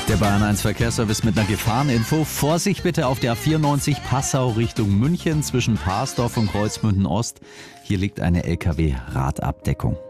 Der Bayern 1 Verkehrsservice mit einer Gefahreninfo. Vorsicht bitte auf der A94 Passau Richtung München zwischen Parsdorf und Kreuzmünden Ost. Hier liegt eine LKW-Radabdeckung.